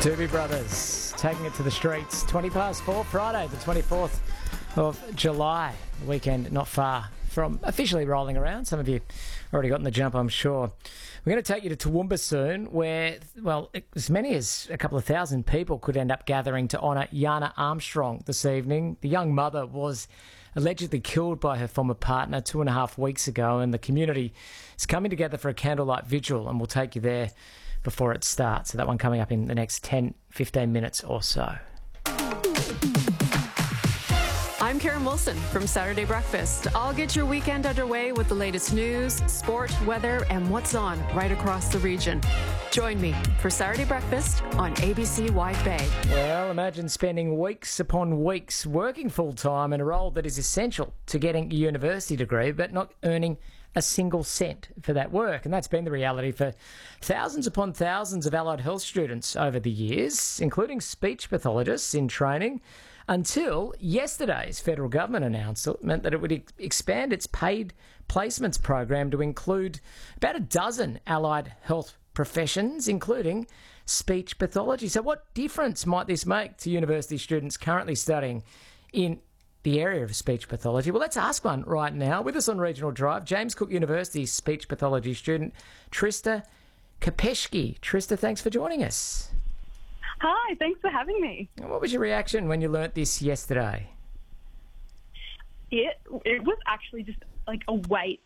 Doobie Brothers taking it to the streets. 20 past 4, Friday, the 24th of July. The weekend not far from officially rolling around. Some of you already got in the jump, I'm sure. We're going to take you to Toowoomba soon, where, well, as many as a couple of thousand people could end up gathering to honour Yana Armstrong this evening. The young mother was allegedly killed by her former partner 2.5 weeks ago, and the community is coming together for a candlelight vigil, and we'll take you there before it starts. So that one coming up in the next 10-15 minutes or so. I'm Karen Wilson from Saturday Breakfast. I'll get your weekend underway with the latest news, sport, weather, and what's on right across the region. Join me for Saturday Breakfast on ABC Wide Bay. Well, imagine spending weeks upon weeks working full-time in a role that is essential to getting a university degree, but not earning a single cent for that work. And that's been the reality for thousands upon thousands of allied health students over the years, including speech pathologists in training, until yesterday's federal government announcement that it would expand its paid placements program to include about a dozen allied health professions, including speech pathology. So what difference might this make to university students currently studying in the area of speech pathology? Well, let's ask one right now. With us on Regional Drive, James Cook University speech pathology student Trista Kopeshki. Trista, thanks for joining us. Hi, thanks for having me. What was your reaction when you learnt this yesterday? It was actually just like a weight